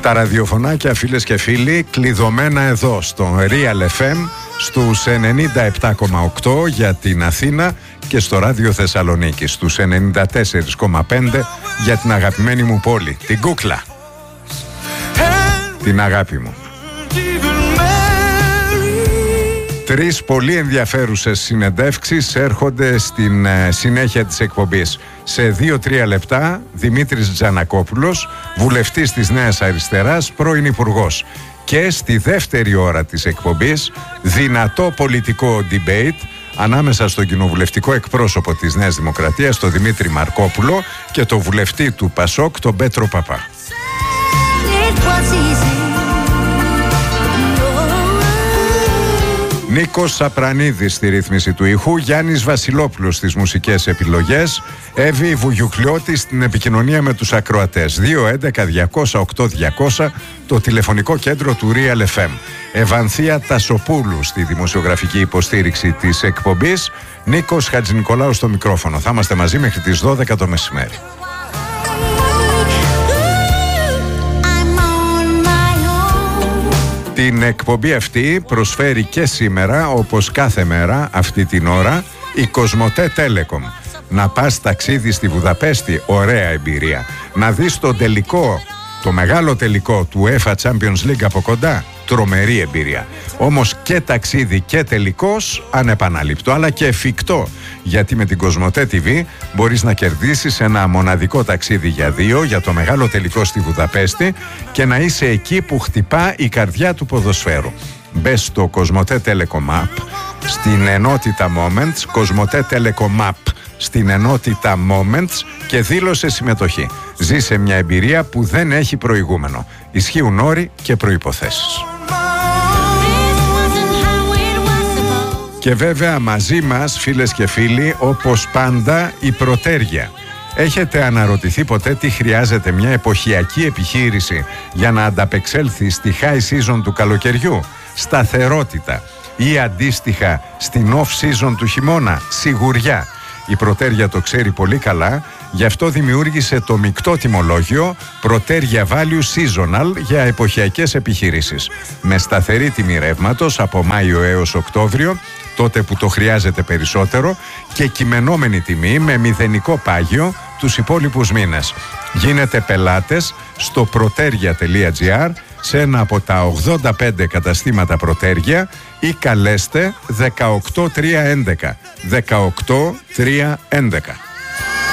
Τα ραδιοφωνάκια, φίλες και φίλοι, κλειδωμένα εδώ στο Real FM στους 97,8 για την Αθήνα και στο Ράδιο Θεσσαλονίκη στους 94,5 για την αγαπημένη μου πόλη, την Κούκλα, την αγάπη μου. Τρεις πολύ ενδιαφέρουσες συνεντεύξεις έρχονται στην συνέχεια της εκπομπής. Σε 2-3 λεπτά, Δημήτρης Τζανακόπουλος, βουλευτής της Νέας Αριστεράς, πρώην υπουργός. Και στη δεύτερη ώρα της εκπομπής, δυνατό πολιτικό debate ανάμεσα στον κοινοβουλευτικό εκπρόσωπο της Νέας Δημοκρατίας, τον Δημήτρη Μαρκόπουλο, και τον βουλευτή του Πασόκ, τον Πέτρο Παπά. Νίκος Σαπρανίδης στη ρύθμιση του ήχου, Γιάννης Βασιλόπουλος στις μουσικές επιλογές, Εύη Βουγιουκλιώτη στην επικοινωνία με τους ακροατές. 211-200-8200 το τηλεφωνικό κέντρο του Real FM. Ευανθία Τασοπούλου στη δημοσιογραφική υποστήριξη της εκπομπής, Νίκος Χατζηνικολάου στο μικρόφωνο. Θα είμαστε μαζί μέχρι τις 12 το μεσημέρι. Την εκπομπή αυτή προσφέρει και σήμερα, όπως κάθε μέρα αυτή την ώρα, η Κοσμοτέ Telecom. Να πας ταξίδι στη Βουδαπέστη, ωραία εμπειρία. Να δεις το τελικό, το μεγάλο τελικό του UEFA Champions League από κοντά, τρομερή εμπειρία. Όμως και ταξίδι και τελικός ανεπανάληπτο, αλλά και εφικτό. Γιατί με την Κοσμοτέ TV μπορείς να κερδίσεις ένα μοναδικό ταξίδι για δύο, για το μεγάλο τελικό στη Βουδαπέστη, και να είσαι εκεί που χτυπά η καρδιά του ποδοσφαίρου. Μπες στο Κοσμοτέ Telecom App στην ενότητα Moments, Κοσμοτέ Telecom App στην ενότητα Moments, και δήλωσε συμμετοχή. Ζήσε μια εμπειρία που δεν έχει προηγούμενο. Ισχύουν όροι και προϋποθέσεις. Και βέβαια μαζί μας, φίλες και φίλοι, όπως πάντα, η Πρωτέργεια. Έχετε αναρωτηθεί ποτέ τι χρειάζεται μια εποχιακή επιχείρηση για να ανταπεξέλθει στη high season του καλοκαιριού? Σταθερότητα. Ή αντίστοιχα στην off season του χειμώνα? Σιγουριά. Η Πρωτέργεια το ξέρει πολύ καλά, γι' αυτό δημιούργησε το μεικτό τιμολόγιο Πρωτέργεια Value Seasonal για εποχιακές επιχειρήσεις. Με σταθερή τιμή ρεύματος από Μάιο έως Οκτώβριο, τότε που το χρειάζεται περισσότερο, και κειμενόμενη τιμή με μηδενικό πάγιο τους υπόλοιπους μήνες. Γίνετε πελάτες στο protergia.gr σε ένα από τα 85 καταστήματα Πρωτέργεια ή καλέστε 18311. 18311.